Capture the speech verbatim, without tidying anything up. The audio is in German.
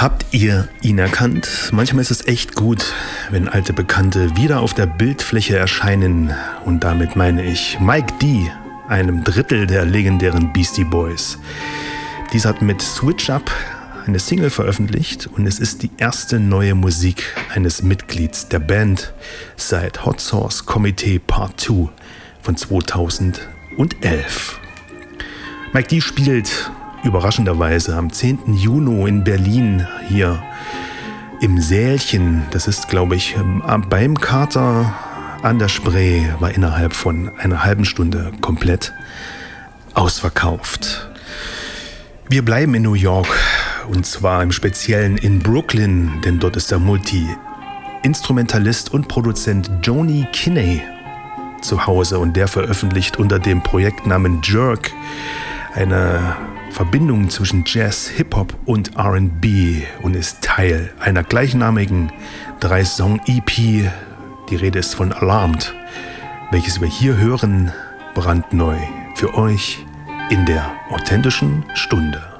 Habt ihr ihn erkannt? Manchmal ist es echt gut, wenn alte Bekannte wieder auf der Bildfläche erscheinen. Und damit meine ich Mike D., einem Drittel der legendären Beastie Boys. Dies hat mit Switch Up eine Single veröffentlicht und es ist die erste neue Musik eines Mitglieds der Band seit Hot Sauce Committee Part zwei von zweitausendelf. Mike D. spielt überraschenderweise am zehnten Juni in Berlin hier im Sälchen. Das ist, glaube ich, beim Kater an der Spree, war innerhalb von einer halben Stunde komplett ausverkauft. Wir bleiben in New York und zwar im Speziellen in Brooklyn, denn dort ist der Multi-Instrumentalist und Produzent Joni Kinney zu Hause und der veröffentlicht unter dem Projektnamen Jerk eine Verbindung zwischen Jazz, Hip-Hop und R and B und ist Teil einer gleichnamigen drei-Song-E P. Die Rede ist von Alarmed, welches wir hier hören, brandneu für euch in der authentischen Stunde.